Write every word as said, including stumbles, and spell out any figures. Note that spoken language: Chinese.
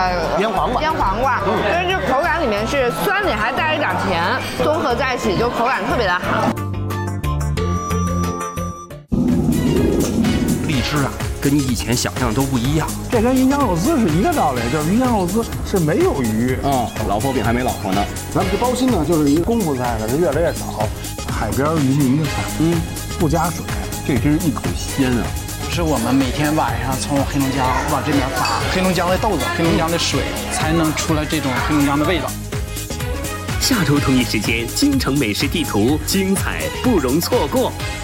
腌黄瓜， 腌黄瓜，所以就口感里面是酸里还带一点甜，综合在一起就口感特别的好。 荔枝啊，跟你以前想象都不一样。 这跟鱼香肉丝是一个道理，就是鱼香肉丝是没有鱼啊、嗯，老婆饼还没老婆呢。 咱们这包心呢，就是一个功夫菜了，是越来越少。海边鱼鳞的菜，嗯，不加水， 这真是一口鲜啊！ 是我们每天晚上从黑龙江往这边发黑龙江的豆子、黑龙江的水，才能出来这种黑龙江的味道。 下周同一时间，京城美食地图，精彩不容错过。